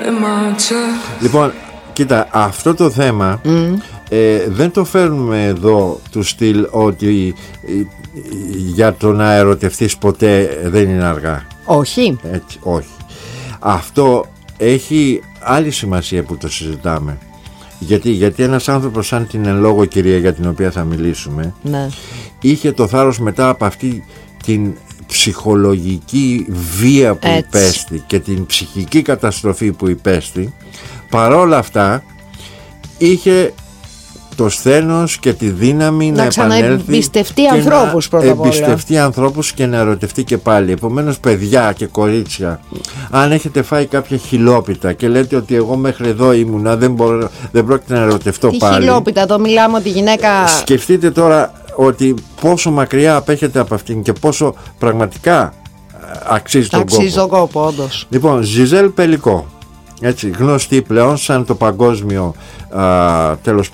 Λοιπόν, κοίτα, αυτό το θέμα δεν το φέρνουμε εδώ του στυλ ότι για το να ερωτευτείς ποτέ δεν είναι αργά. Όχι. Έτσι, όχι. Αυτό έχει άλλη σημασία που το συζητάμε. Γιατί ένας άνθρωπος σαν την εν λόγω κυρία για την οποία θα μιλήσουμε, ναι, είχε το θάρρος μετά από αυτή την ψυχολογική βία που υπέστη και την ψυχική καταστροφή που υπέστη, παρόλα αυτά είχε το σθένος και τη δύναμη να ξαναεμπιστευτεί ανθρώπους πρώτα απ' όλα. Εμπιστευτεί ανθρώπους και να ερωτευτεί και πάλι. Επομένως, παιδιά και κορίτσια, αν έχετε φάει κάποια χιλόπιτα και λέτε ότι εγώ μέχρι εδώ ήμουνα, δεν πρόκειται να ερωτευτώ πάλι. Τι χιλόπιτα, εδώ μιλάμε ότι η γυναίκα... Σκεφτείτε τώρα ότι πόσο μακριά απέχετε από αυτήν και πόσο πραγματικά αξίζει τον κόπο, όντως. Λοιπόν, Ζιζέλ Πελικό, έτσι, γνωστή πλέον σαν το παγκόσμιο τέλος